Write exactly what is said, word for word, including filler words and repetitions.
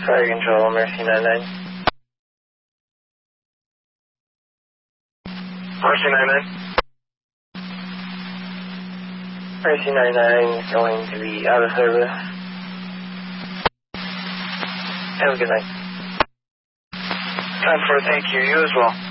Fire control, Mercy ninety-nine. Mercy ninety-nine. Mercy ninety-nine is going to be out of service. Have a good night. ten four, thank you. You as well.